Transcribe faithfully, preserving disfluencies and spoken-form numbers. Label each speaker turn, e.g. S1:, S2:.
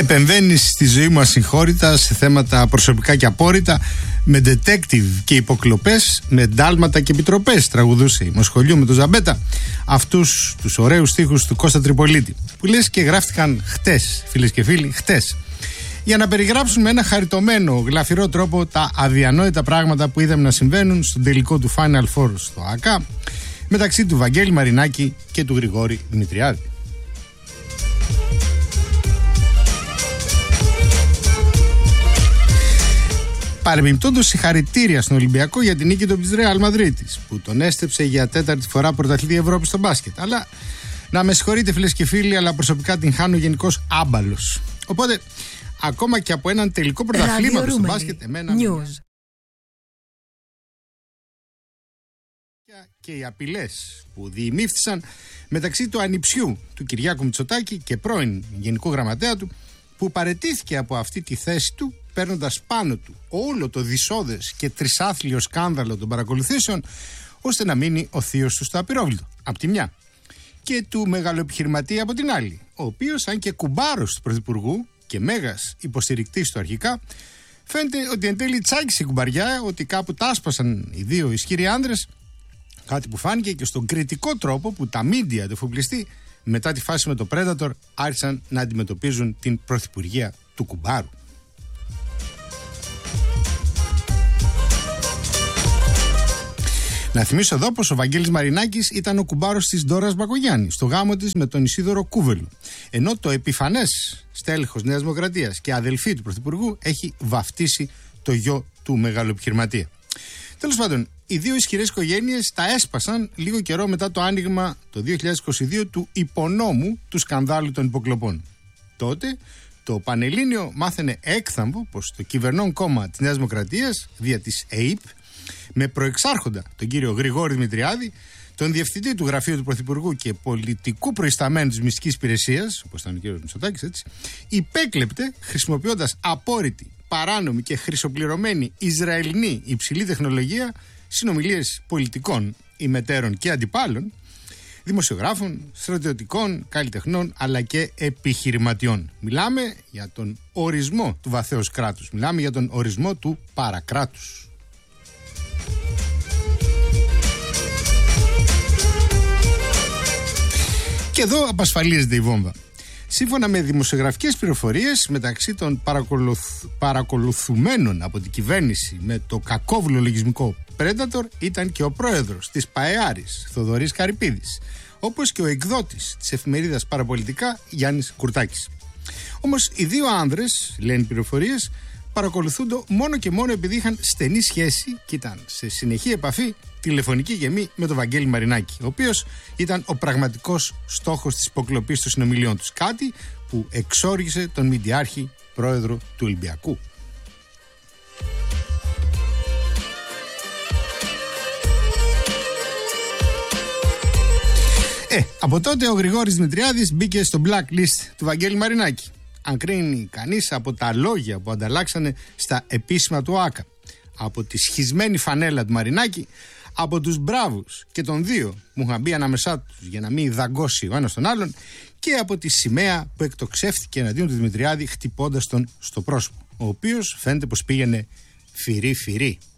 S1: Επεμβαίνεις στη ζωή μου ασυγχώρητα σε θέματα προσωπικά και απόρριτα, με detective και υποκλοπές, με ντάλματα και επιτροπές, τραγουδούσε η Μοσχολιού με το Ζαμπέτα. Αυτούς τους ωραίους στίχους του Κώστα Τριπολίτη, που λες και γράφτηκαν χτες, φίλες και φίλοι, χτες, για να περιγράψουν με ένα χαριτωμένο, γλαφυρό τρόπο τα αδιανόητα πράγματα που είδαμε να συμβαίνουν στον τελικό του Final Four στο ΑΚΑ μεταξύ του Βαγγέλη Μαρινάκη και του Γρηγόρη Δημητριάδη. Παρεμπιπτόντως, συγχαρητήρια στον Ολυμπιακό για την νίκη του της Ρεάλ Μαδρίτης, που τον έστρεψε για τέταρτη φορά πρωταθλητή Ευρώπη στο μπάσκετ. Αλλά να με συγχωρείτε, φίλες και φίλοι, αλλά προσωπικά την χάνω γενικώς άμπαλος. Οπότε, ακόμα και από έναν τελικό πρωταθλήματος στο μπάσκετ, εμένα. News. Και οι απειλές που διημήφθησαν μεταξύ του ανιψιού του Κυριάκου Μητσοτάκη και πρώην Γενικού Γραμματέα του, που παραιτήθηκε από αυτή τη θέση του, παίρνοντας πάνω του όλο το δυσόδες και τρισάθλιο σκάνδαλο των παρακολουθήσεων, ώστε να μείνει ο θείος του στο απειρόβλητο, από τη μια, και του μεγαλοεπιχειρηματία από την άλλη, ο οποίος, αν και κουμπάρος του Πρωθυπουργού και μέγας υποστηρικτής του αρχικά, φαίνεται ότι εν τέλει τσάκισε η κουμπαριά, ότι κάπου τάσπασαν οι δύο ισχυροί άνδρες, κάτι που φάνηκε και στον κριτικό τρόπο που τα μίντια του εφοπλιστή, μετά τη φάση με το Predator, άρχισαν να αντιμετωπίζουν την πρωθυπουργία του κουμπάρου. Να θυμίσω εδώ πως ο Βαγγέλης Μαρινάκης ήταν ο κουμπάρος της Ντόρας Μπακογιάννη στο γάμο της με τον Ισίδωρο Κούβελου. Ενώ το επιφανές στέλεχος Νέας Δημοκρατίας και αδελφή του Πρωθυπουργού έχει βαφτίσει το γιο του μεγαλοεπιχειρηματία. Τέλος πάντων, οι δύο ισχυρές οικογένειες τα έσπασαν λίγο καιρό μετά το άνοιγμα το δύο χιλιάδες είκοσι δύο του υπονόμου του σκανδάλου των υποκλοπών. Τότε το Πανελλήνιο μάθαινε έκθαμβο πως το κυβερνών κόμμα της Νέας Δημοκρατίας, δια της ΕΙΠ, με προεξάρχοντα τον κύριο Γρηγόρη Δημητριάδη, τον διευθυντή του γραφείου του Πρωθυπουργού και πολιτικού προϊσταμένου της μυστικής υπηρεσίας, όπως ήταν ο κύριος Μητσοτάκης, έτσι, υπέκλεπτε, χρησιμοποιώντας απόρριτη, παράνομη και χρυσοπληρωμένη Ισραηλινή υψηλή τεχνολογία, συνομιλίες πολιτικών, ημετέρων και αντιπάλων, δημοσιογράφων, στρατιωτικών, καλλιτεχνών αλλά και επιχειρηματιών. Μιλάμε για τον ορισμό του βαθέως κράτους. Μιλάμε για τον ορισμό του παρακράτους. Και εδώ απασφαλίζεται η βόμβα. Σύμφωνα με δημοσιογραφικές πληροφορίες, μεταξύ των παρακολουθ... παρακολουθουμένων από την κυβέρνηση με το κακόβουλο λογισμικό Predator ήταν και ο πρόεδρος της ΠΑΕΑΡης, Θοδωρής Καρυπίδης, όπως και ο εκδότης της εφημερίδας Παραπολιτικά, Γιάννης Κουρτάκης. Όμως οι δύο άνδρες, λένε οι πληροφορίες, παρακολουθούνται μόνο και μόνο επειδή είχαν στενή σχέση και ήταν σε συνεχή επαφή τηλεφωνική γεμή με τον Βαγγέλη Μαρινάκη, ο οποίος ήταν ο πραγματικός στόχος της υποκλοπής των συνομιλιών τους. Κάτι που εξόργησε τον μηντιάρχη πρόεδρο του Ολυμπιακού. Ε, από τότε ο Γρηγόρης Δημητριάδης μπήκε στο blacklist του Βαγγέλη Μαρινάκη. Αν κρίνει κανείς από τα λόγια που ανταλλάξανε στα επίσημα του ΆΚΑ, από τη σχισμένη φανέλα του Μαρινάκη, από τους μπράβους και των δύο που είχαν μπει ανάμεσά τους για να μην δαγκώσει ο ένας τον άλλον, και από τη σημαία που εκτοξεύτηκε εναντίον του Δημητριάδη χτυπώντας τον στο πρόσωπο, ο οποίος φαίνεται πως πήγαινε φυρί-φυρί.